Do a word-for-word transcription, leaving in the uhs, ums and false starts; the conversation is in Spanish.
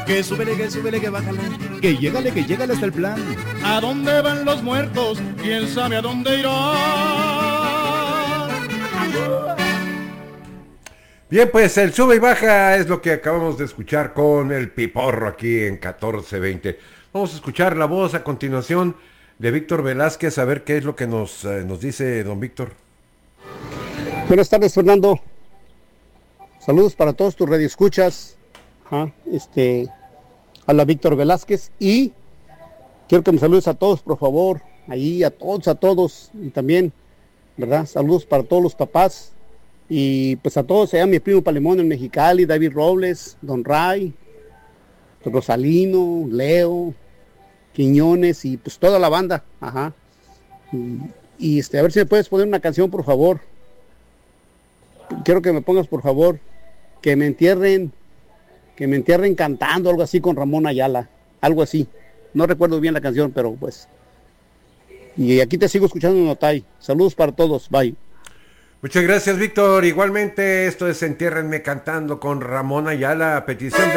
Que súbele, que súbele, que bájale, que llégale, que llégale hasta el plan. ¿A dónde van los muertos? ¿Quién sabe a dónde irán? Bien, pues el sube y baja es lo que acabamos de escuchar con el Piporro aquí en catorce veinte. Vamos a escuchar la voz a continuación de Víctor Velázquez, a ver qué es lo que nos, eh, nos dice don Víctor. Buenas tardes, Fernando. Saludos para todos tus radioescuchas. Ajá, este, habla Víctor Velázquez y quiero que me saludes a todos, por favor, ahí a todos, a todos, y también, ¿verdad? Saludos para todos los papás, y pues a todos, allá mi primo Palemón en Mexicali, David Robles, Don Ray, Rosalino, Leo, Quiñones, y pues toda la banda, ajá. Y, y este, a ver si me puedes poner una canción, por favor. Quiero que me pongas, por favor, que me entierren, que me entierren cantando, algo así con Ramón Ayala, algo así. No recuerdo bien la canción, pero pues. Y aquí te sigo escuchando en Otay. Saludos para todos, bye. Muchas gracias, Víctor. Igualmente, esto es Entiérrenme cantando con Ramón Ayala, a petición de